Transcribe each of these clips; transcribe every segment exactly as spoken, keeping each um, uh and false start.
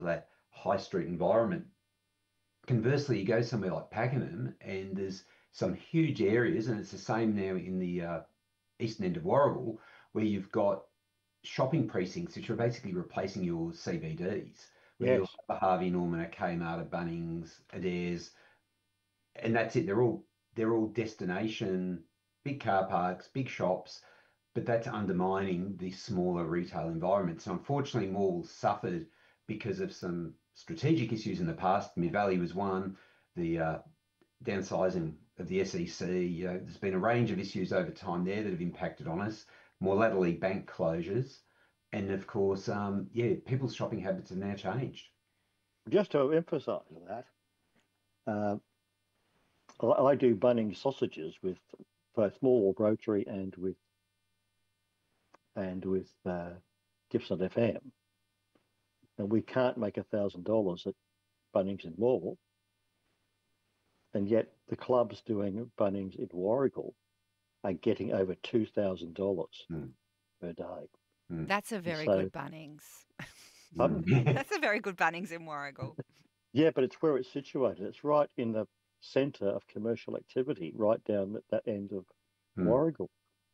that high street environment. Conversely, you go somewhere like Pakenham, and there's some huge areas, and it's the same now in the uh, eastern end of Warragul, where you've got shopping precincts which are basically replacing your C B Ds, where you'll Yes. have a Harvey Norman, a Kmart, a Bunnings, Adairs, and that's it. They're all they're all destination, big car parks, big shops, but that's undermining the smaller retail environments. And unfortunately, malls suffered because of some strategic issues in the past. Mid Valley was one, the uh, downsizing of the S E C. You know, there's been a range of issues over time there that have impacted on us. More latterly, bank closures, and of course, um, yeah, people's shopping habits have now changed. Just to emphasise that, uh, I, I do Bunnings sausages with both Morwell Rotary and with and with uh, Gippsland F M, and we can't make a thousand dollars at Bunnings in Morwell, and yet the clubs doing Bunnings in Warragul are getting over two thousand dollars Mm, per day. mm, That's a very So, good Bunnings. pardon? mm. That's a very good Bunnings in Warragul. Yeah, but it's where it's situated. It's right in the centre of commercial activity, right down at that end of Mm. Warragul.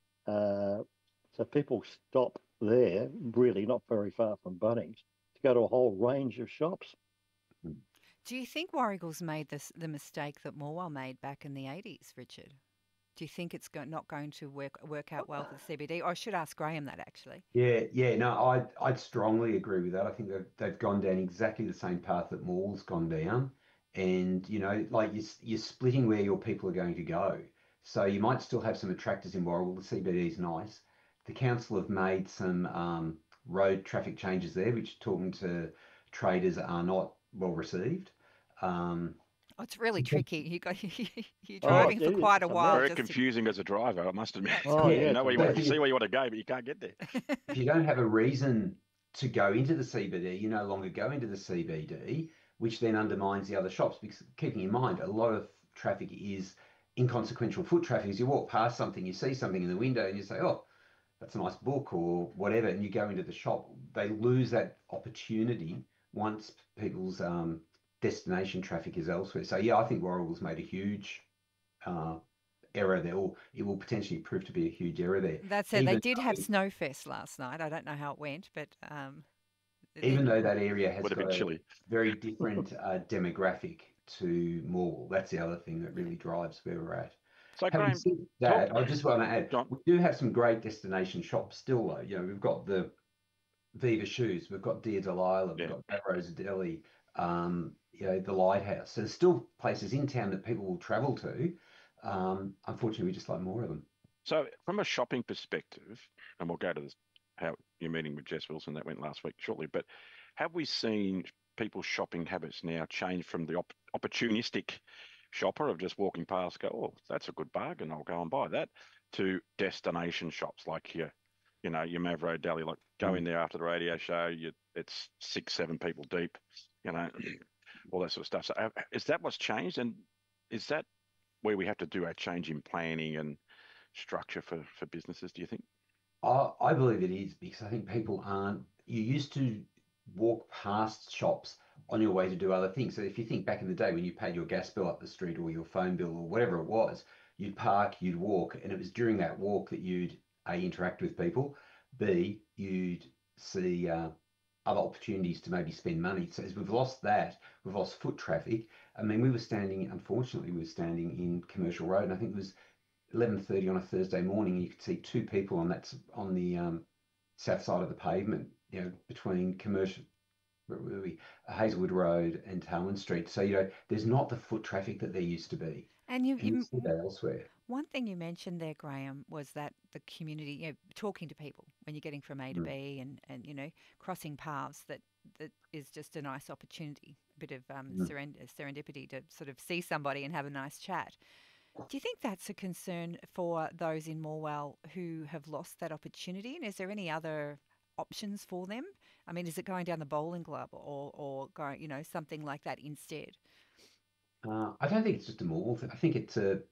Uh, so people stop there, really not very far from Bunnings, to go to a whole range of shops. Mm. Do you think Warrigal's made this the mistake that Morwell made back in the eighties, Richard? Do you think it's go- not going to work work out well for the C B D? Or I should ask Graham that actually. Yeah, yeah, no, I'd I'd strongly agree with that. I think they've they've gone down exactly the same path that Mall's gone down, and you know, like you're you're splitting where your people are going to go. So you might still have some attractors in Warragul. The C B D is nice. The council have made some um, road traffic changes there, which talking to traders are not well received. Um, Oh, it's really tricky. You got you're Oh, yeah, driving it for is. quite a It's a while Very mess. just to. confusing as a driver, I must admit. That's Oh, right. You yeah, yeah. know it's a where you But want, if you mess. see you where you want to go, but you can't get there. if you don't have a reason to go into the C B D, you no longer go into the C B D, which then undermines the other shops. Because keeping in mind, a lot of traffic is inconsequential foot traffic. As you walk past something, you see something in the window, and you say, "Oh, that's a nice book," or whatever, and you go into the shop. They lose that opportunity once people's um, destination traffic is elsewhere. So yeah, I think Warragul's made a huge uh, error there, or it will potentially prove to be a huge error there. That's it. They Even did have though Snowfest last night. I don't know how it went, but um, even it, though that area has Would have got been a chilly. very different uh, demographic to Morwell. That's the other thing that yeah. really drives where we're at. So, Having Graham, said talk, that, I just want to add, John. we do have some great destination shops still, though. You know, we've got the Viva Shoes, we've got Dear Delilah, we've Yeah. got Rose Deli, um, you know, the Lighthouse. So there's still places in town that people will travel to. Um, unfortunately, we just like more of them. So, from a shopping perspective, and we'll go to this, how your meeting with Jess Wilson that went last week shortly, but have we seen people's shopping habits now change from the op opportunistic shopper of just walking past, go, oh, that's a good bargain, I'll go and buy that, to destination shops like your, you know, your Mavro Deli, like go in Mm. there after the radio show, you, it's six, seven people deep, you know, all that sort of stuff. So, uh, is that what's changed? And is that where we have to do our change in planning and structure for for businesses, do you think? I, I believe it is because I think people aren't. You used to walk past shops on your way to do other things. So if you think back in the day when you paid your gas bill up the street or your phone bill or whatever it was, you'd park, you'd walk, and it was during that walk that you'd A, interact with people, B, you'd see uh, other opportunities to maybe spend money. So as we've lost that, we've lost foot traffic. I mean, we were standing, unfortunately, we were standing in Commercial Road, and I think it was eleven thirty on a Thursday morning, you could see two people on that on the um, south side of the pavement, you know, between commercial where were we, Hazelwood Road and Talman Street. So you know, there's not the foot traffic that there used to be, And you, and you you see that elsewhere. one thing you mentioned there, Graham, was that the community, you know, talking to people when you're getting from A to Mm, B and, and you know, crossing paths, that that is just a nice opportunity, a bit of um, mm. serend- serendipity to sort of see somebody and have a nice chat. Do you think that's a concern for those in Morwell who have lost that opportunity? And is there any other options for them? I mean, is it going down the bowling club or, or going, you know, something like that instead? Uh, I don't think it's just a moral thing. I think it's a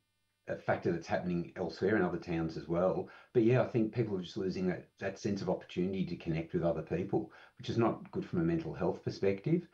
a factor that's happening elsewhere in other towns as well. But yeah, I think people are just losing that that sense of opportunity to connect with other people, which is not good from a mental health perspective.